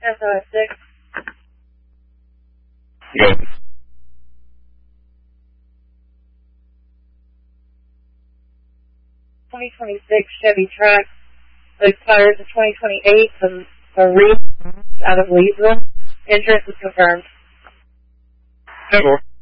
SOS 6. Good. 2026 Chevy Trax that expires in 2028 from a Reed out of Leesville. Interest is confirmed. 10-4.